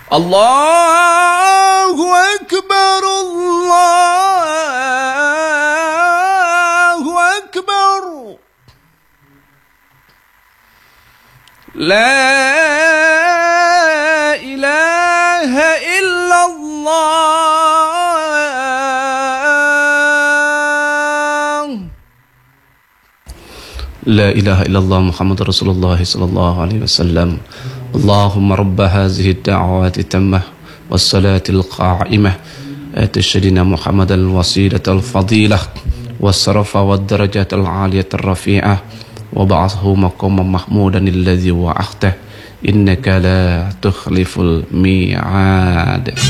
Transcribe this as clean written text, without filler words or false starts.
الله أكبر الله أكبر لا إله إلا الله لا إله إلا الله محمد رسول الله صلى الله عليه وسلم اللهم رب هذه الدعوات التامة والصلاة القائمة آت سيدنا محمد الوسيلة الفضيلة والشرف والدرجات العالية الرفيعة وبعثه مقاما محمودا الذي وعدته إنك لا تخلف الميعاد.